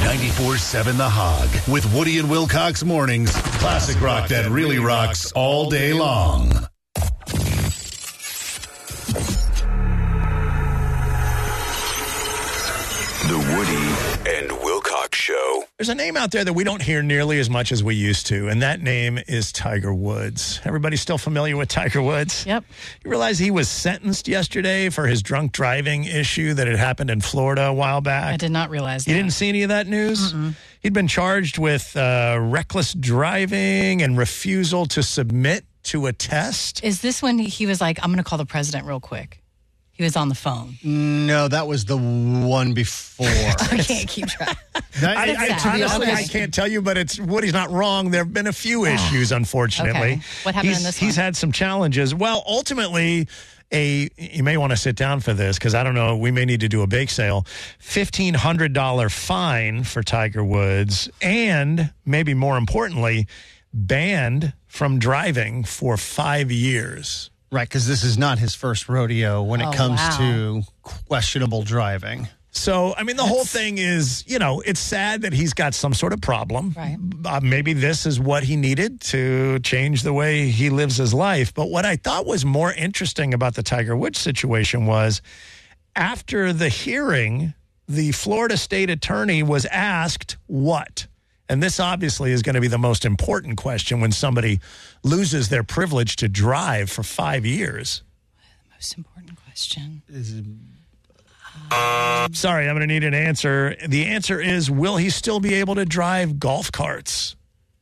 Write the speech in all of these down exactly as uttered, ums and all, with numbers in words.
ninety-four seven The Hog with Woody and Wilcox mornings. Classic rock that really rocks all day long. The Woody and Wilcox Show. There's a name out there that we don't hear nearly as much as we used to, and that name is Tiger Woods. Everybody still familiar with Tiger Woods? Yep. You realize he was sentenced yesterday for his drunk driving issue that had happened in Florida a while back? I did not realize that. You didn't see any of that news? Mm-mm. He'd been charged with uh, reckless driving and refusal to submit to a test. Is this when he was like, I'm going to call the president real quick? He was on the phone. No, that was the one before. I can't keep track. I, I, That's honestly, sad. I can't tell you, but it's Woody's not wrong. There have been a few issues, unfortunately. Okay. What happened he's, in this He's one? had some challenges. Well, ultimately, a you may want to sit down for this because I don't know. We may need to do a bake sale. fifteen hundred dollars fine for Tiger Woods, and maybe more importantly, banned from driving for five years. Right, because this is not his first rodeo when it Oh, comes wow. to questionable driving. So, I mean, the whole thing is, you know, it's sad that he's got some sort of problem. Right. Uh, maybe this is what he needed to change the way he lives his life. But what I thought was more interesting about the Tiger Woods situation was after the hearing, the Florida state attorney was asked what? And this obviously is going to be the most important question when somebody loses their privilege to drive for five years. Most important question. Sorry, I'm going to need an answer. The answer is, will he still be able to drive golf carts?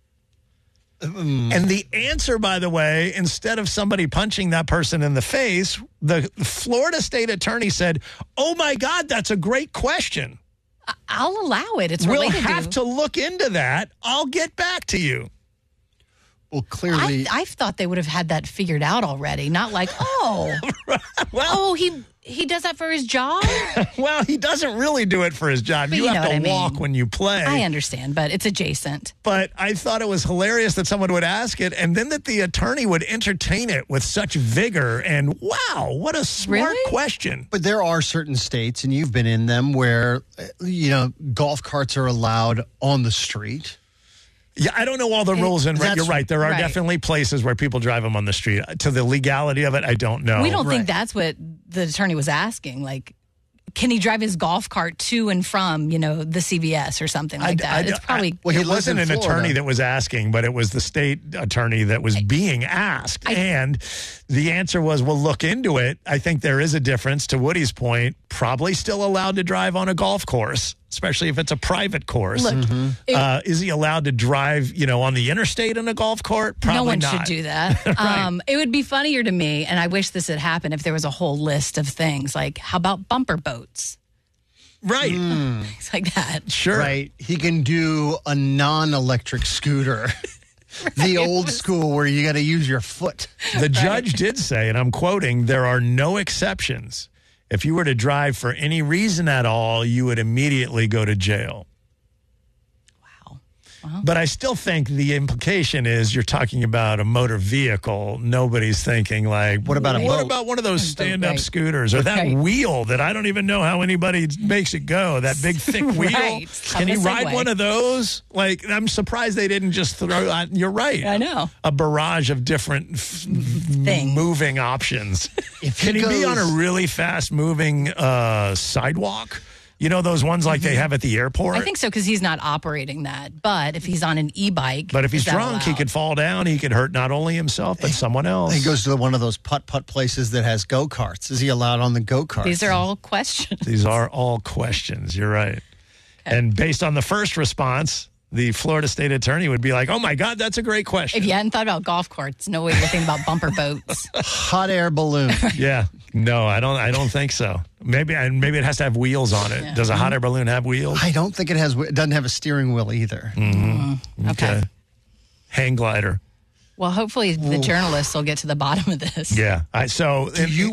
Um, And the answer, by the way, instead of somebody punching that person in the face, the Florida state attorney said, oh, my God, that's a great question. I'll allow it. It's We'll related have to look into that. I'll get back to you. well, clearly, I, I thought they would have had that figured out already. Not like, oh, Well, oh, he he does that for his job. well, he doesn't really do it for his job. But You you have know to what I walk mean. when you play. I understand, but it's adjacent. But I thought it was hilarious that someone would ask it and then that the attorney would entertain it with such vigor. And wow, what a smart Really? question. but there are certain states, and you've been in them, where, uh, you know, golf carts are allowed on the street. Yeah, I don't know all the rules. And That's- you're right. There are right. definitely places where people drive them on the street. To the legality of it, I don't know. we don't right. think that's what the attorney was asking. Like, can he drive his golf cart to and from, you know, the C V S or something like that? I- it's probably. Well, he it lives wasn't in an Florida. attorney that was asking, but it was the state attorney that was being asked. I- and the answer was, we'll look into it. I think there is a difference. To Woody's point, probably still allowed to drive on a golf course, especially if it's a private course. Look, it- uh, is he allowed to drive, you know, on the interstate in a golf cart? Probably no one not. should do that. um, it would be funnier to me, and I wish this had happened if there was a whole list of things like, how about bumper boats? Right. Things like that. Sure. Right. He can do a non-electric scooter. The old school where you got to use your foot. The judge did say, and I'm quoting, there are no exceptions. If you were to drive for any reason at all, you would immediately go to jail. Wow. But I still think the implication is you're talking about a motor vehicle. Nobody's thinking like, What about a what boat? about one of those stand-up right. scooters or that Right. wheel that I don't even know how anybody makes it go? That big thick wheel. Right. Can he Have a ride Segway. one of those? Like, I'm surprised they didn't just throw out. You're right. I know. A barrage of different f- Thing. moving options. If Can he he be goes- on a really fast-moving uh, sidewalk? You know those ones like they have at the airport? I think so because he's not operating that. But if he's on an e-bike, But if he's is that drunk, he allowed? could fall down. He could hurt not only himself, but someone else. He goes to one of those putt-putt places that has go-karts. Is he allowed on the go-karts? These are all questions. These are all questions. You're right. And based on the first response, the Florida state attorney would be like, oh, my God, that's a great question. If you hadn't thought about golf carts, no way you're thinking about bumper boats. hot air balloon. Yeah. No, I don't I don't think so. Maybe and maybe it has to have wheels on it. Yeah. Does a hot air balloon have wheels? I don't think it has. It doesn't have a steering wheel either. Okay. Hang glider. Well, hopefully the journalists will get to the bottom of this. Yeah. I, so Do you